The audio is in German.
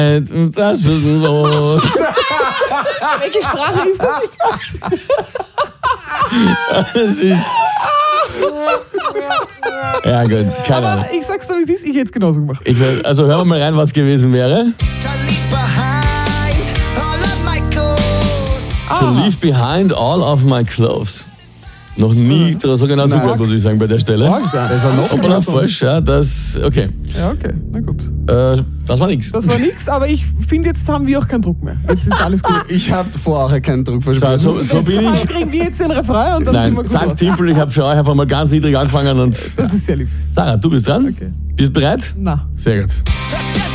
Das wird los. Welche Sprache ist das? Das ist... Ja gut, keine Ahnung. Aber ich sag's dir, wie es ist, ich hätte es genauso gemacht. Also hören wir mal rein, was gewesen wäre. To leave behind all of my clothes. Noch nie so genau zugehört, muss ich sagen, bei der Stelle. Das ist noch Hoppala, falsch, ja, das, okay. Ja, okay, na gut. Das war nix. Das war nichts, aber ich finde, jetzt haben wir auch keinen Druck mehr. Jetzt ist alles gut. Ich habe davor auch keinen Druck verspürt. So bin ich. Kriegen wir jetzt den Refrain und dann sind wir Nein, gut sagt raus. simpel, ich habe für euch einfach mal ganz niedrig angefangen und... Das ist sehr lieb. Sarah, du bist dran. Okay. Bist du bereit? Na. Sehr gut.